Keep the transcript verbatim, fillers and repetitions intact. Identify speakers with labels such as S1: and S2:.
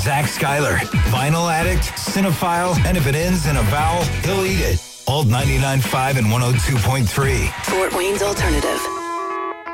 S1: Zach Schuyler, vinyl addict, cinephile, and if it ends in a vowel, he'll eat it. Old ninety-nine point five and one oh two point three.
S2: Fort Wayne's Alternative.